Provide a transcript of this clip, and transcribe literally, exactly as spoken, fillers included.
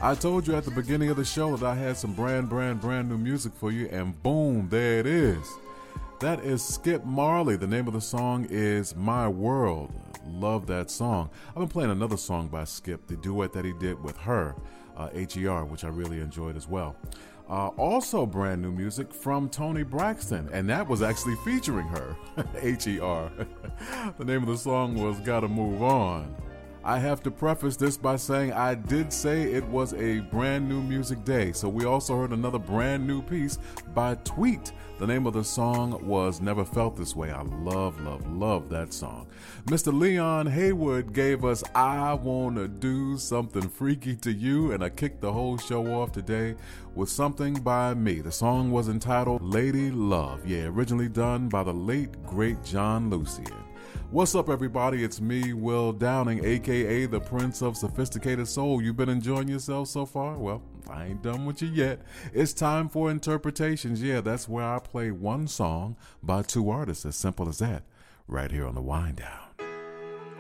I told you at the beginning of the show that I had some brand, brand, brand new music for you, and boom, there it is. That is Skip Marley. The name of the song is My World. Love that song. I've been playing another song by Skip, the duet that he did with her, uh, H E R, which I really enjoyed as well. Uh, also brand new music from Toni Braxton, and that was actually featuring her, H E R. The name of the song was Gotta Move On. I have to preface this by saying I did say it was a brand new music day, so we also heard another brand new piece by Tweet. The name of the song was Never Felt This Way. I love, love, love that song. Mister Leon Haywood gave us I Wanna Do Something Freaky to You, and I kicked the whole show off today with something by me. The song was entitled Lady Love. Yeah, originally done by the late, great John Lucien. What's up, everybody? It's me, Will Downing, a k a the Prince of Sophisticated Soul. You been enjoying yourself so far? Well, I ain't done with you yet. It's time for interpretations. Yeah, that's where I play one song by two artists. As simple as that, right here on the Wind Down.